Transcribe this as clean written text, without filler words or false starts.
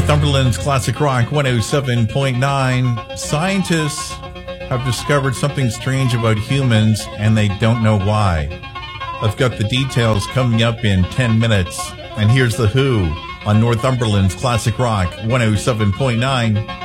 Northumberland's Classic Rock 107.9. Scientists have discovered something strange about humans, and they don't know why. I've got the details coming up in 10 minutes. And here's The Who on Northumberland's Classic Rock 107.9.